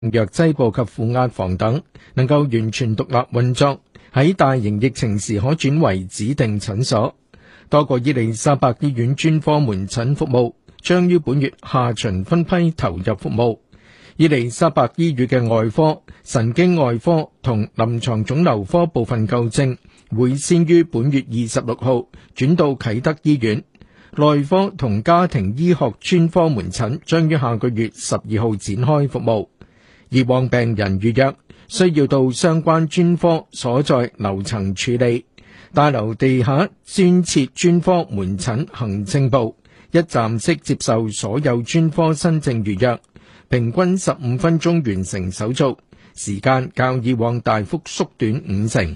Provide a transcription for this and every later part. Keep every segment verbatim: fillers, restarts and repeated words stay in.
藥劑部及負壓房等，能夠完全獨立運作，喺大型疫情時可轉為指定診所。多個伊利沙伯醫院專科門診服務將於本月下旬分批投入服務。伊利沙伯醫院嘅外科、神經外科同臨床腫瘤科部分舊症會先於本月二十六號轉到啟德醫院。內科同家庭醫學專科門診將於下個月十二號展開服務。以往病人預約需要到相關專科所在樓層處理。大樓地下專設專科門診行政部，一站式接受所有專科新症預約，平均十五分鐘完成手續，時間較以往大幅縮短五成。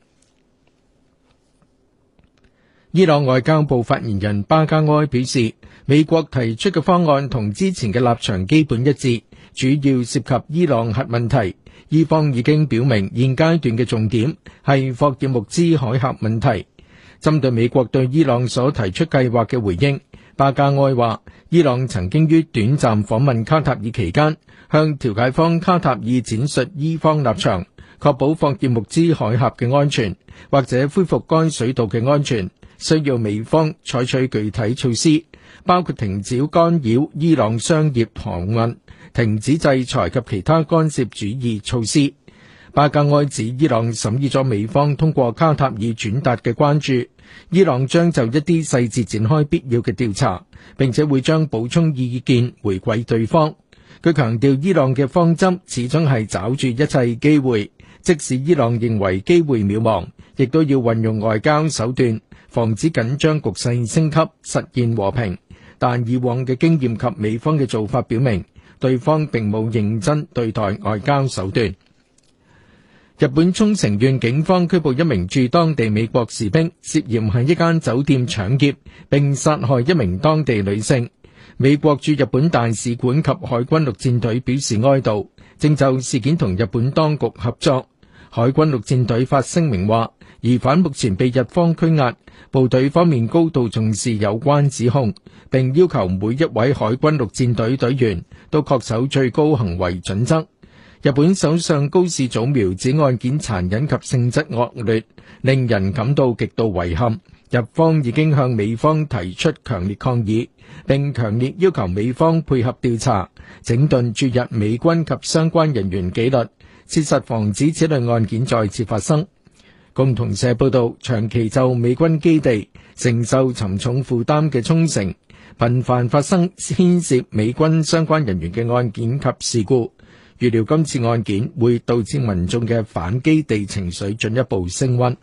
伊朗外交部發言人巴加埃表示，美國提出嘅方案同之前嘅立場基本一致，主要涉及伊朗核問題。伊方已經表明現階段嘅重點係霍爾木茲海峽問題。針對美國對伊朗所提出計劃嘅回應，巴加埃話，伊朗曾經於短暫訪問卡塔爾期間，向調解方卡塔爾展述伊方立場，確保霍爾木茲海峽嘅安全，或者恢復該水道嘅安全，需要美方採取具體措施，包括停止干擾伊朗商業航運，停止制裁及其他干涉主義措施。巴加埃指伊朗審議咗美方通過卡塔爾轉達嘅關注，伊朗將就一啲細節展開必要嘅調查，並且會將補充意見回饋對方。佢強調伊朗嘅方針始終係抓住一切機會，即使伊朗認為機會渺茫，亦都要運用外交手段，防止緊張局勢升級，實現和平。但以往嘅經驗及美方嘅做法表明，對方並冇認真對待外交手段。日本沖繩縣警方拘捕一名駐當地美國士兵，涉嫌喺一間酒店搶劫並殺害一名當地女性。美國駐日本大使館及海軍陸戰隊表示哀悼，正就事件同日本當局合作。海軍陸戰隊發聲明話，疑犯目前被日方拘押，部隊方面高度重視有關指控，並要求每一位海軍陸戰隊隊員都恪守最高行為準則。日本首相高市早苗指案件殘忍及性質惡劣，令人感到極度遺憾。日方已經向美方提出強烈抗議，並強烈要求美方配合調查，整頓駐日美軍及相關人員紀律，切實防止此類案件再次發生。共同社報道，長期就美軍基地承受沉重負擔嘅沖繩，頻繁發生牽涉美軍相關人員嘅案件及事故。預料今次案件會導致民眾嘅反基地情緒進一步升溫。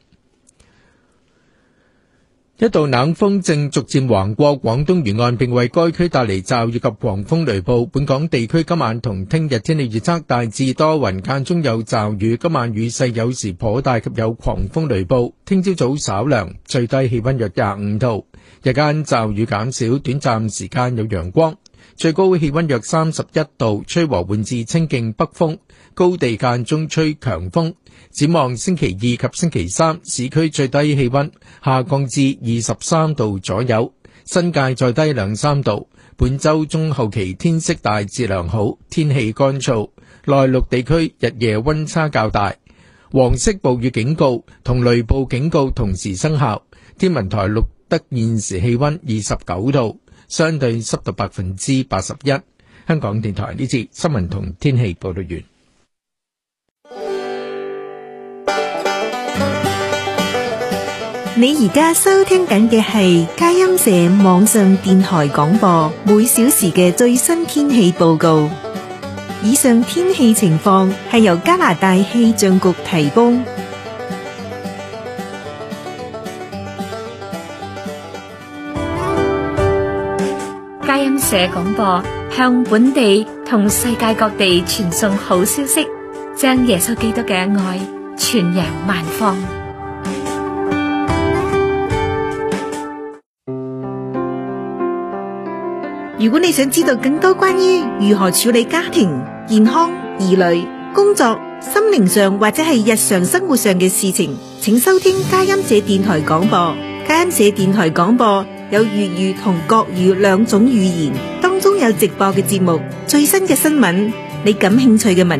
一道冷鋒正逐漸橫過廣東沿岸，並為該區帶嚟驟雨及狂風雷暴。本港地區今晚同聽日天氣預測大致多雲，間中有驟雨。今晚雨勢有時頗大及有狂風雷暴。聽朝早稍涼，最低氣溫約廿五度。日間驟雨減少，短暫時間有陽光。最高氣溫約三十一度，吹和緩至清勁北風，高地間中吹強風。展望星期二及星期三，市區最低氣溫下降至二十三度左右，新界再低兩三度。本周中後期天色大致良好，天氣乾燥，內陸地區日夜溫差較大。黃色暴雨警告同雷暴警告同時生效。天文台錄得現時氣溫二十九度，相對濕度百分之八十一。香港電台呢節新聞同天氣報道完。 你而家收聽緊嘅係佳音社網上電台廣播，每小時嘅最新天氣報告。以上天氣情況係由加拿大氣象局提供。佳音社廣播向本地同世界各地傳送好消息，將耶穌基督嘅愛傳揚萬方。如果你想知道更多關於如何處理家庭、健康、兒女、工作、心靈上或者係日常生活上嘅事情，請收聽佳音社電台廣播。佳音社電台廣播有粵語同國語兩種語言，當中有直播嘅節目、最新嘅新聞、 你感興趣嘅文